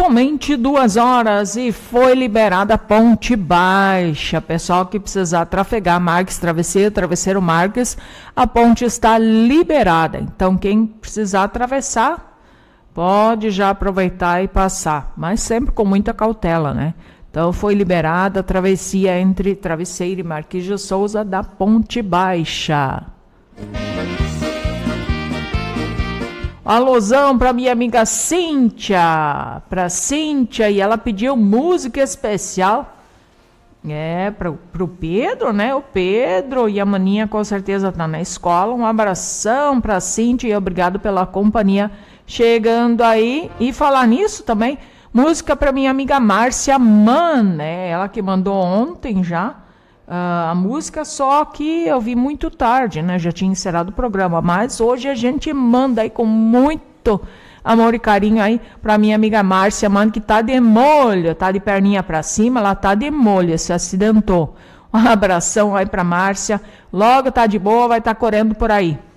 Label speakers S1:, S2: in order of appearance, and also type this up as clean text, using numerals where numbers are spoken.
S1: Pontualmente 2 horas e foi liberada a Ponte Baixa. Pessoal que precisar trafegar Marques Travesseiro, Travesseiro Marques, a ponte está liberada. Então quem precisar atravessar, pode já aproveitar e passar, mas sempre com muita cautela, né? Então foi liberada a travessia entre Travesseiro e Marquês de Souza da Ponte Baixa. Alusão para minha amiga Cíntia, e ela pediu música especial, pro Pedro, né? O Pedro e a maninha com certeza tá na escola. Um abração para Cíntia e obrigado pela companhia chegando aí. E falar nisso também, música para minha amiga Márcia Mann, né? Ela que mandou ontem já. A música, só que eu vi muito tarde, né? Já tinha encerrado o programa, mas hoje a gente manda aí com muito amor e carinho aí pra minha amiga Márcia, mano, que tá de molho, tá de perninha pra cima, ela tá de molho, se acidentou. Um abração aí pra Márcia, logo tá de boa, vai tá correndo por aí.